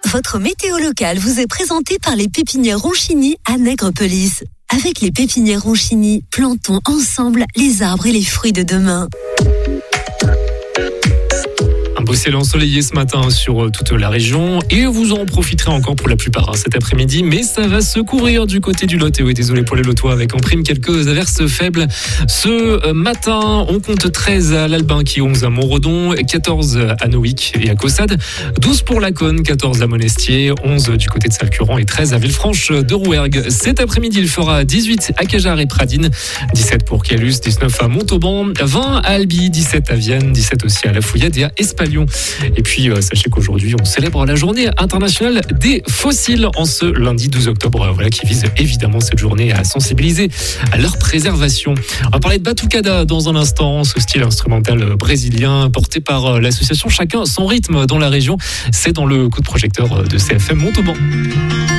Votre météo locale vous est présentée par les pépinières Ronchini à Nègrepelisse. Avec les pépinières Ronchini, plantons ensemble les arbres et les fruits de demain. Un beau ciel ensoleillé ce matin sur toute la région et vous en profiterez encore pour la plupart cet après-midi, mais ça va se couvrir du côté du Lot. Et oui, désolé pour les Lotois, avec en prime quelques averses faibles. Ce matin, on compte 13 à l'Albinquis, 11 à Montredon, 14 à Noïc et à Caussade, 12 pour Laconne, 14 à Monestier, 11 du côté de Salcurant et 13 à Villefranche de Rouergue. Cet après-midi, il fera 18 à Cajar et Pradines, 17 pour Calus, 19 à Montauban, 20 à Albi, 17 à Vienne, 17 aussi à La Fouillade et à Espalion. Et puis, sachez qu'aujourd'hui, on célèbre la journée internationale des fossiles en ce lundi 12 octobre, qui vise évidemment cette journée à sensibiliser à leur préservation. On va parler de Batucada dans un instant, ce style instrumental brésilien porté par l'association Chacun son rythme dans la région. C'est dans le coup de projecteur de CFM Montauban.